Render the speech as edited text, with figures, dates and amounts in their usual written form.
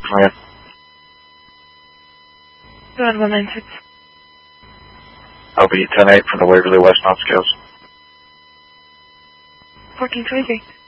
Come again. Go ahead, 196. I'll be 10-8 from the Waverly West North Scales. 1423.